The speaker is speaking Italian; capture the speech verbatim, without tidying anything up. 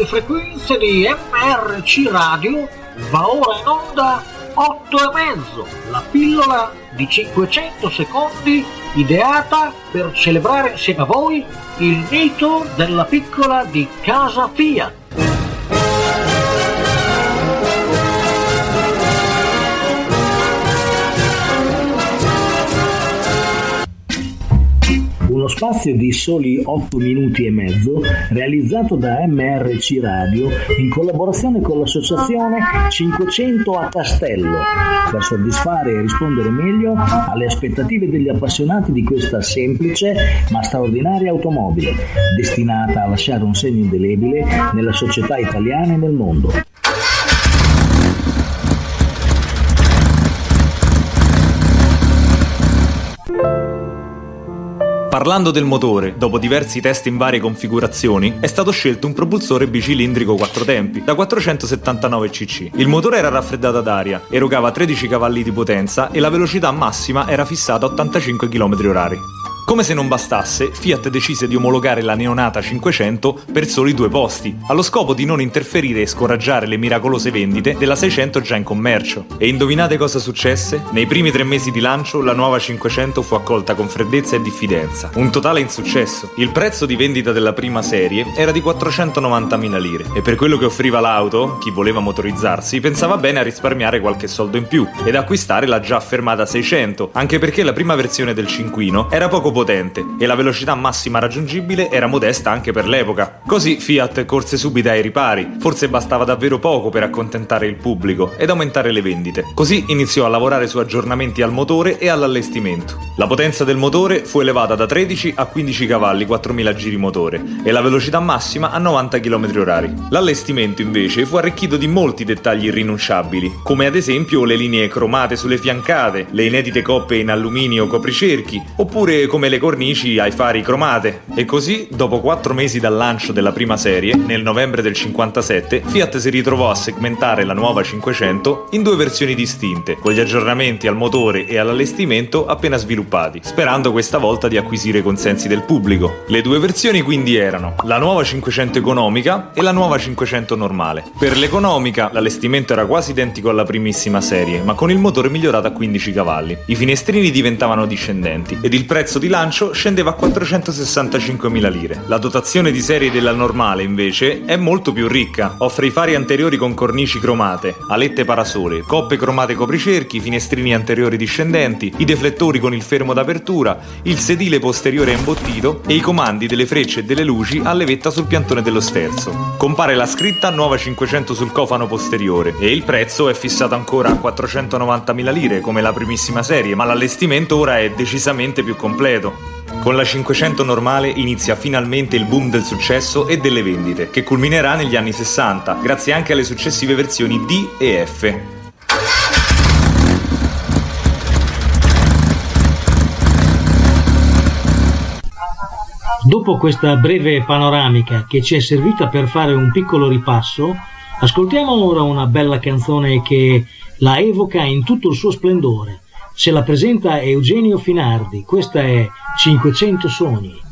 frequenze di M R C Radio va ora in onda otto e mezzo, la pillola di cinquecento secondi ideata per celebrare insieme a voi il mito della piccola di casa Fiat. Uno spazio di soli otto minuti e mezzo realizzato da M R C Radio in collaborazione con l'associazione cinquecento a Castello per soddisfare e rispondere meglio alle aspettative degli appassionati di questa semplice ma straordinaria automobile destinata a lasciare un segno indelebile nella società italiana e nel mondo. Parlando del motore, dopo diversi test in varie configurazioni, è stato scelto un propulsore bicilindrico quattro tempi, da quattrocentosettantanove cc. Il motore era raffreddato ad aria, erogava tredici cavalli di potenza e la velocità massima era fissata a ottantacinque chilometri orari. Come se non bastasse, Fiat decise di omologare la neonata cinquecento per soli due posti, allo scopo di non interferire e scoraggiare le miracolose vendite della seicento già in commercio. E indovinate cosa successe? Nei primi tre mesi di lancio la nuova cinquecento fu accolta con freddezza e diffidenza. Un totale insuccesso. Il prezzo di vendita della prima serie era di quattrocentonovantamila lire e per quello che offriva l'auto, chi voleva motorizzarsi pensava bene a risparmiare qualche soldo in più ed acquistare la già affermata seicento, anche perché la prima versione del cinquino era poco potente e la velocità massima raggiungibile era modesta anche per l'epoca. Così Fiat corse subito ai ripari, forse bastava davvero poco per accontentare il pubblico ed aumentare le vendite. Così iniziò a lavorare su aggiornamenti al motore e all'allestimento. La potenza del motore fu elevata da tredici a quindici cavalli, quattromila giri motore e la velocità massima a novanta chilometri orari. L'allestimento invece fu arricchito di molti dettagli irrinunciabili, come ad esempio le linee cromate sulle fiancate, le inedite coppe in alluminio copricerchi, oppure come le cornici ai fari cromate. E così, dopo quattro mesi dal lancio della prima serie, nel novembre del cinquantasette, Fiat si ritrovò a segmentare la nuova cinquecento in due versioni distinte, con gli aggiornamenti al motore e all'allestimento appena sviluppati, sperando questa volta di acquisire i consensi del pubblico. Le due versioni quindi erano la nuova cinquecento economica e la nuova cinquecento normale. Per l'economica, l'allestimento era quasi identico alla primissima serie, ma con il motore migliorato a quindici cavalli. I finestrini diventavano discendenti ed il prezzo di lancio scendeva a quattrocentosessantacinquemila lire. La dotazione di serie della normale, invece, è molto più ricca. Offre i fari anteriori con cornici cromate, alette parasole, coppe cromate copricerchi, finestrini anteriori discendenti, i deflettori con il fermo d'apertura, il sedile posteriore imbottito e i comandi delle frecce e delle luci a levetta sul piantone dello sterzo. Compare la scritta nuova cinquecento sul cofano posteriore e il prezzo è fissato ancora a quattrocentonovantamila lire come la primissima serie, ma l'allestimento ora è decisamente più completo. Con la cinquecento normale inizia finalmente il boom del successo e delle vendite, che culminerà negli anni sessanta, grazie anche alle successive versioni D e F. Dopo questa breve panoramica che ci è servita per fare un piccolo ripasso, ascoltiamo ora una bella canzone che la evoca in tutto il suo splendore. Se la presenta Eugenio Finardi, questa è cinquecento sogni.